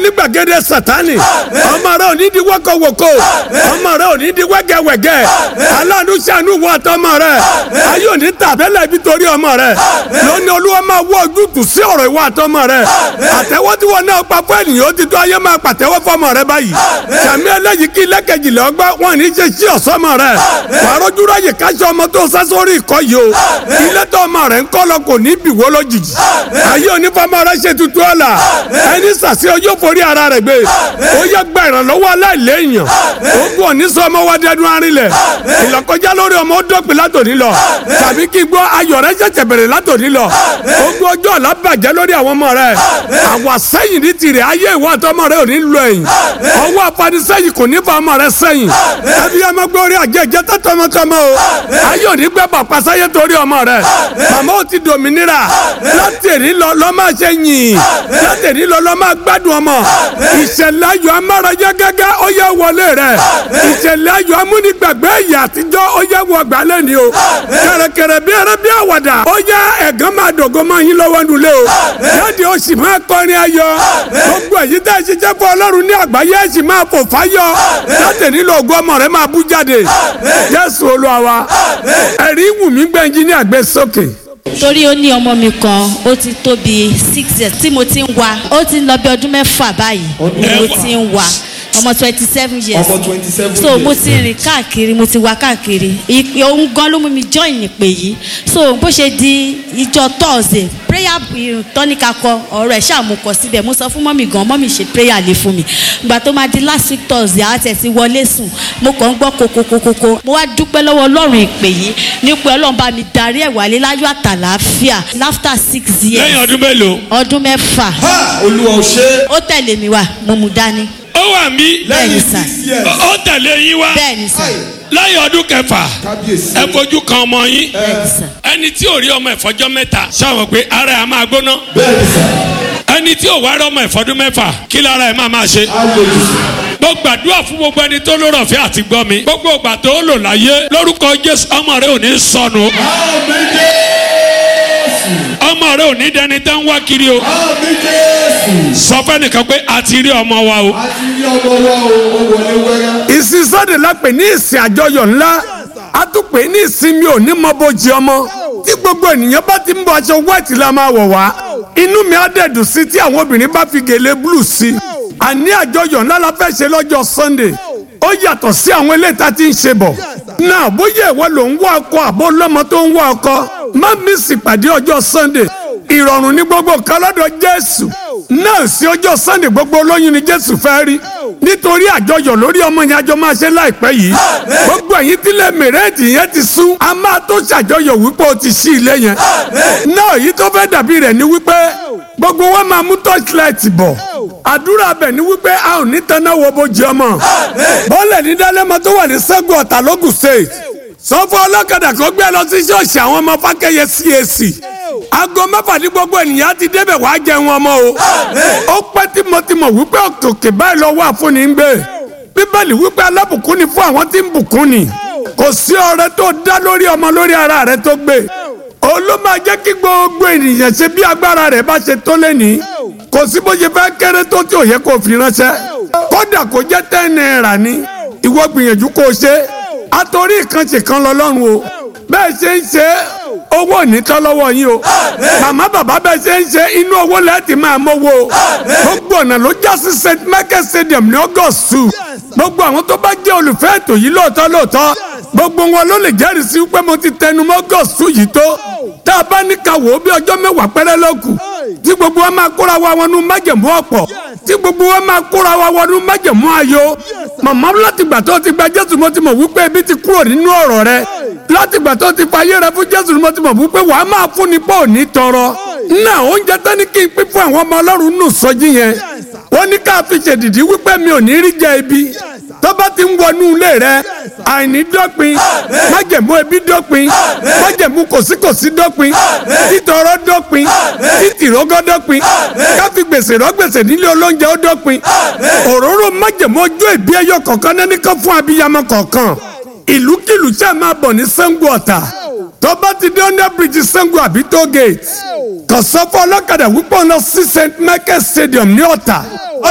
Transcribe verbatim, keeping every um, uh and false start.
ní gbàgede Sátánì ọmọ rẹ ò ní di wọ́kọ̀wọ́kọ̀ ọmọ rẹ ò ní di wẹ́gẹ́wẹ́gẹ́ aláàánú ṣàánú wọ àtọmọ rẹ ayé ò ní tàbẹ́lẹ̀ ibi torí ọmọ rẹ lónìí Olúwa máa wọ ojútùú sí ọ̀rọ̀ ìwọ àtọmọ rẹ àtẹ́wọ́ tí wọn náà pa fún ènìyàn ó ti tó ayé máa pàtẹ́wọ́ fọmọ rẹ báyìí sàmì ẹlẹ́yìí kí lẹ́kẹ̀jìlẹ̀ ọgbà wọn ní ṣe sí ọ̀sọ́mọ rẹ wàrójú ráyè káṣọ ọmọ tó sá sórí ìkọ́ yìí o ilé tó ọmọ rẹ ń kọ́ lọ kò ní bìwó lójijì ayé onífọmọ rẹ ṣe tuntun ọ̀la ẹni sàṣẹ ọjọ́ forí ara rẹ gbé ó yẹ gba ìrànlọ́wọ́ aláìléèyàn ó bù ọ ní sọ ọmọ wa dẹnu arinlẹ̀ ìlọkọjá lórí ọmọ ó dọ́pin látòní lọ tàbí kí gbọ́ ayọ̀ rẹ ṣẹ̀ṣẹ̀ bẹ̀rẹ̀ látòní lọ ó gbọ́ ọjọ́ ọ̀la bàjẹ́ lórí àwọn ọmọ rẹ àwa sẹ́yìn ní tirẹ̀ ayé ìwọ àtọmọ rẹ ò ní lọ ẹ̀yìn ọwọ́ afanisẹ́yìn kò ní fa ọmọ rẹ sẹ́yìn ẹbí ọmọ gbé orí àjẹjẹ tó tọmọtọmọ o ayé ò ní gbẹ bàpá sáyé torí ọmọ rẹ màmá ò ti dòmìnira láti èrí lọ lọ́ máa ṣe yìn láti èrí lọ lọ́ máa gbádùn ọmọ ìṣẹ̀lẹ̀ ayọ̀ amárayá gẹ́gẹ́ ó yẹ wọlé rẹ ìṣẹ̀lẹ̀ ayọ̀ amúnigbàgbé ìyà àtijọ́ ó yẹ wọ gbálẹ̀ ni o kẹrẹkẹrẹ bí ẹrẹ bí àwàdà ó yẹ ẹ̀gán máa dògó máa yín lọ́wọ́ nulẹ̀ o jáde ó sì máa kọrin ayọ̀ gbogbo èyí tẹ́ ẹ ṣiṣẹ́ fún Ọlọ́run ní àgbáyé ẹ sì máa fò fáyọ̀ láti èrí lọ ògo ọmọ rẹ máa bú jáde Jésù Olúwa wa ẹ̀rí wùmí gbẹ̀njí ní àgbẹ̀ sókè. Torí ó ní ọmọ mi kan ó ti tó bí six years tí mo ti ń wá ó ti ń lọ bí ọdún mẹ́fà báyìí ni mo ti ń wá ọmọ twenty seven years ọmọ twenty seven years so mo ti rìn káàkiri mo ti wá káàkiri ìpè ohun gan ló mú mi join ìpè yìí so bó ṣe di ìjọ Thursday prayer tọ́níkà kọ ọ̀rọ̀ ẹ̀ ṣàmùkọ síbẹ̀ mo sọ fún mọ́mì gan mọ́mì ṣe prayer lé fún mi ìgbà tó máa di last week Thursday àti ẹ̀sìn wọlé sùn mo kàn ń gbọ́ kokokokoko mo wá dúpẹ́ lọ́wọ́ Ọlọ́run ìpè yìí ní pé Ọlọ́run bá mi darí ẹ̀ wálé láyọ̀ àtàlàáfíà after six years lẹ́yìn ọdún mélòó ọdún mẹ́fà Olúwa ò ṣe ó tẹ̀lé mi wá mo mú dání ó wà mí bẹ́ẹ̀ni sà ó tẹ̀lé yín wá bẹ́ẹ̀ni sà láyé ọdún kẹfà ẹ fojú kan ọmọ yín bẹ́ẹ̀ni sà ẹni tí ò rí ọmọ ìfọjọ́ mẹ́ta ṣáwọn pé ara ẹ̀ máa gbóná ẹni tí ò wá rí ọmọ ìfọdún mẹ́fà kí lára ẹ̀ máa máa ṣe. mo gbàdúrà fún gbogbo ẹni tó lórọ̀ fẹ́ àti gbọ́ mi gbogbo ìgbà tó lò láyé lórúkọ Jésù ọmọ rẹ ò ní sọnù ọmọ rẹ ò ní dẹni tẹ́ ń wá kiri o sọ fẹ́ nìkan pé a ti rí ọmọ wa o. ìsìn Sunday la pè ní ìsìn àjọyọ̀ ńlá a tún pè ní ìsinmi òní mọ́bojì ọmọ tí gbogbo ènìyàn bá ti ń bọ aṣọ white la máa wọ̀ wá inú mi á dẹ̀dùn sí tí àwọn obìnrin bá fi gèlè blue sí àní àjọyọ̀ ńlá la fẹ́ ṣe lọ́jọ́ Sunday ó yàtọ̀ sí àwọn eléyìí tá ti ń ṣe bọ̀ náà bóyá ìwọ ló ń wá ọkọ àbó lọ́mọ tó ń wá ọkọ má mísì pàdé ọjọ́ Sunday ìrọ̀rùn ní gbogbo nǹkan lọ́dọ̀ Jésù náà sí ọjọ́ Sunday gbogbo olóyún ni Jésù fẹ́ rí nítorí àjọyọ̀ lórí ọmọ yẹn àjọ máa ṣe láìpẹ́ yìí gbogbo ẹ̀yin tí lè mèrèèdì yẹn ti sún a máa tó ṣàjọyọ̀ wípé o ti ṣí ilé yẹn náà èyí tó fẹ́ dàbí rẹ̀ ni wípé gbogbo wọn máa mú torchlight bọ̀ àdúrà bẹ̀ ni wípé a ò ní tanná wo bójú ọmọ bọ́ọ̀lẹ̀ ní dálẹ́mọ tó wà ní Ṣẹ́gun Ọ̀tà lógùn state sọ fún ọlọ́kadà kó gbé lọ sí ṣọ́ọ̀ṣì àwọn ọmọ Fákẹ́yẹ C A C aago mẹ́fà ní gbogbo ènìyàn ti débẹ̀ wá jẹun ọmọ o ó pẹ́ tímọ́tímọ́ wípé òkè báyìí lọ́wọ́ àfúnni ń gbé Bíbélì wípé alábùkún ni fún àwọn tí ń bùkún ni kò sí ọrẹ tó dá lórí ọmọ lórí ara rẹ tó gbé ó ló máa jẹ́ kí gbogbo ènìyàn ṣe bí agbára rẹ̀ bá ṣe tó lẹ́ni kò sí bó ṣe fẹ́ kéré tó tí ò yẹ kó fi ránṣẹ́ kódà kó jẹ́ ten náírà ni ìwọ gbìyànjú kó o ṣe àtòrí ìkànṣe kan lọ́lọ́run o bẹ́ẹ̀ ṣe ń ṣe owó onítọ́ lọ́wọ́ yín o màmá bàbá bẹ́ẹ̀ ṣe ń ṣe inú owó lẹ́ẹ̀tì máa mọ́wó o gbogbo ọ̀nà ló já sí Saint Michael Stadium ní August two gbogbo àwọn tó bá jẹ́ olùfẹ́ ètò yìí lóòótọ́ lóòótọ́ gbogbo wọn ló lè jẹ́rìí sí pé mo ti tẹnu mọ́ August two yìí tó tá a bá ní ká wò ó bí ọjọ́ mẹ́wàá péré ló kù tí gbogbo wa máa kóra wa wọnú májẹ̀mú ọ̀pọ̀ tí gbogbo wa máa kóra wa wọnú májẹ̀mú ayọ̀ màmá láti gbà tó ti gba Jésù mo ti mọ̀ wípé ebi ti kúrò nínú ọ̀rọ̀ rẹ láti gbà tó ti fayé rẹ fún Jésù mo ti mọ̀ wípé wàá máa fún ni pọ̀ ní tọrọ náà oúnjẹ tán ní kí n pín fún àwọn ọmọ Ọlọ́run nù sọjí yẹn wọ́n ní ká fi ṣèdìdí wípé mi ò ní rí jẹ ibi tó bá ti ń wọnú ilé rẹ àìní dópin májẹ̀mú ebi dópin májẹ̀mú kòsíkòsí dópin títọrọ dópin títìrógó dópin káfí gbèsè rọgbèsè nílé olóúnjẹ ó dópin òróró májẹ̀mú ọjọ́ ìbí ẹyọ kọ̀ọ̀kan nẹ́nìkan fún abiyamọ kọ̀ọ̀kan ìlúkìlú tí a máa bọ̀ ní Ṣàngó Ọ̀tà tó bá ti dé under bridge Ṣàngó àbí toll gate kò sọ fún ọlọ́kadà wípé ọ̀nà sí Saint Michael Stadium ní Ọ̀tà